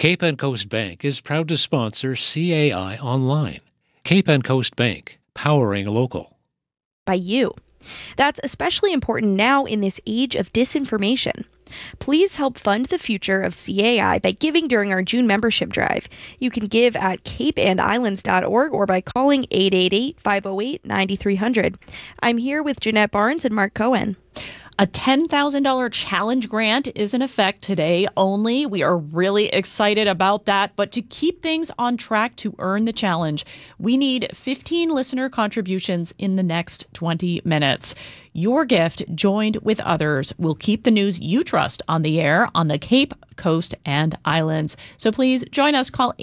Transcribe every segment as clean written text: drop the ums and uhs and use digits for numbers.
Cape and Coast Bank is proud to sponsor CAI Online. Cape and Coast Bank, powering local. By you. That's especially important now in this age of disinformation. Please help fund the future of CAI by giving during our June membership drive. You can give at capeandislands.org or by calling 888-508-9300. I'm here with Jeanette Barnes and Mark Cohen. A $10,000 challenge grant is in effect today only. We are really excited about that. But to keep things on track to earn the challenge, we need 15 listener contributions in the next 20 minutes. Your gift, joined with others, will keep the news you trust on the air on the Cape, Coast, and Islands. So please join us. Call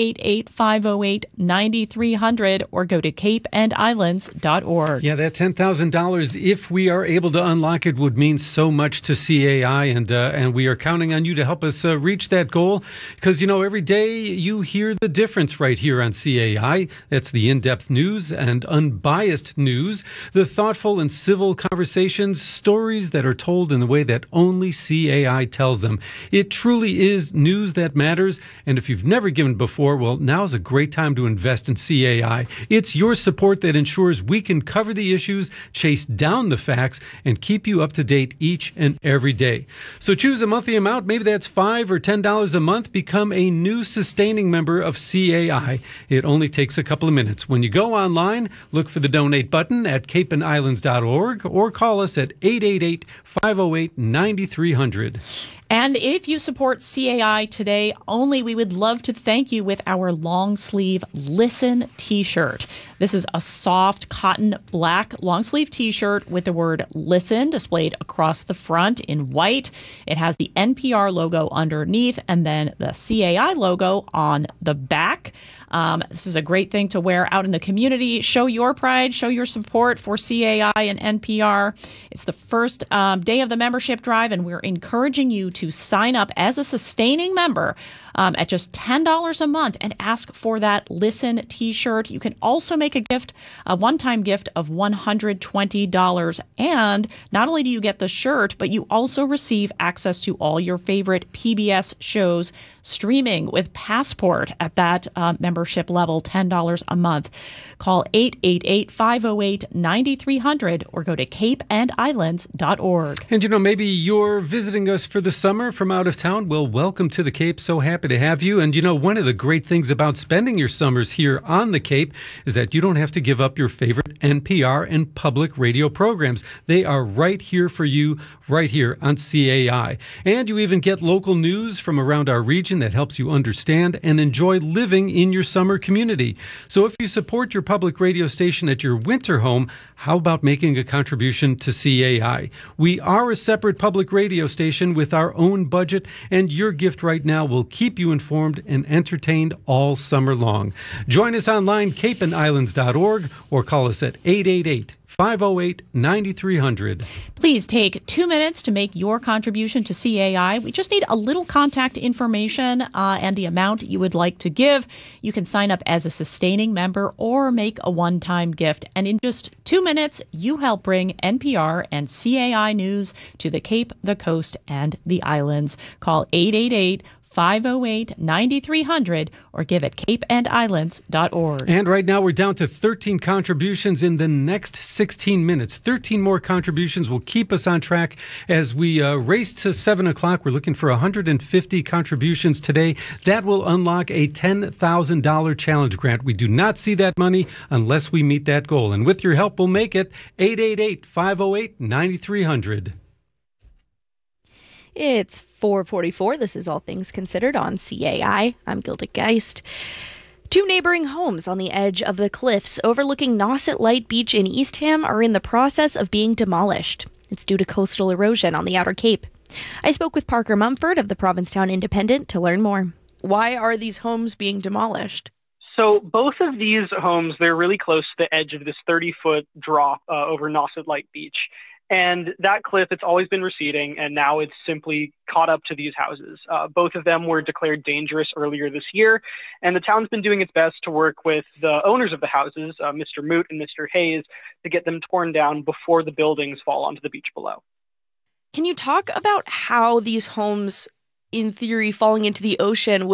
888-508-9300 or go to capeandislands.org. Yeah, that $10,000, if we are able to unlock it, would mean so much to CAI, and we are counting on you to help us reach that goal. Because, you know, every day you hear the difference right here on CAI. That's the in-depth news and unbiased news, the thoughtful and civil conversations, stories that are told in the way that only CAI tells them. It truly is news that matters, and if you've never given before, well, now's a great time to invest in CAI. It's your support that ensures we can cover the issues, chase down the facts, and keep you up to date each and every day. So choose a monthly amount. Maybe that's $5 or $10 a month. Become a new sustaining member of CAI. It only takes a couple of minutes. When you go online, look for the donate button at capeandislands.org or call us at 888-508-9300. And if you support CAI today only, we would love to thank you with our long sleeve Listen t-shirt. This is a soft cotton black long sleeve t-shirt with the word listen displayed across the front in white. It has the NPR logo underneath and then the CAI logo on the back. This is a great thing to wear out in the community. Show your pride, show your support for CAI and NPR. It's the first day of the membership drive, and we're encouraging you to sign up as a sustaining member at just $10 a month and ask for that Listen t-shirt. You can also make a gift, a one-time gift of $120. And not only do you get the shirt, but you also receive access to all your favorite PBS shows streaming with Passport at that membership level, $10 a month. Call 888-508-9300 or go to capeandislands.org. And, you know, maybe you're visiting us for the summer from out of town. Well, welcome to the Cape. So happy to have you. And, you know, one of the great things about spending your summers here on the Cape is that you don't have to give up your favorite NPR and public radio programs. They are right here for you, right here on CAI. And you even get local news from around our region that helps you understand and enjoy living in your summer community. So if you support your public radio station at your winter home, how about making a contribution to CAI? We are a separate public radio station with our own budget, and your gift right now will keep you informed and entertained all summer long. Join us online, capeandislands.org, or call us at 888-508-9300. Please take 2 minutes to make your contribution to CAI. We just need a little contact information and the amount you would like to give. You can sign up as a sustaining member or make a one-time gift. And in just 2 minutes, you help bring NPR and CAI news to the Cape, the Coast, and the Islands. Call 888-508-9300 or give at capeandislands.org. And right now we're down to 13 contributions in the next 16 minutes. 13 more contributions will keep us on track as we race to 7 o'clock. We're looking for 150 contributions today. That will unlock a $10,000 challenge grant. We do not see that money unless we meet that goal. And with your help, we'll make it. 888-508-9300. It's 4:44. This is All Things Considered on CAI. I'm Gilda Geist. Two neighboring homes on the edge of the cliffs overlooking Nauset Light Beach in Eastham are in the process of being demolished. It's due to coastal erosion on the Outer Cape. I spoke with Parker Mumford of the Provincetown Independent to learn more. Why are these homes being demolished? So both of these homes, they're really close to the edge of this 30-foot drop over Nauset Light Beach. And that cliff, it's always been receding, and now it's simply caught up to these houses. Both of them were declared dangerous earlier this year, and the town's been doing its best to work with the owners of the houses, Mr. Moot and Mr. Hayes, to get them torn down before the buildings fall onto the beach below. Can you talk about how these homes, in theory, falling into the ocean